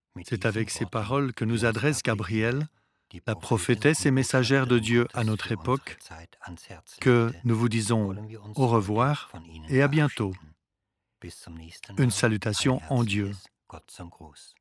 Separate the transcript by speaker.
Speaker 1: C'est avec ces paroles que nous adresse Gabrielle, la prophétesse et messagère de Dieu à notre époque, que nous vous disons au revoir et à bientôt.
Speaker 2: Bis zum nächsten
Speaker 1: Une
Speaker 2: Mal.
Speaker 1: salutation en Dieu.
Speaker 2: Allherzliches Gott zum Gruß.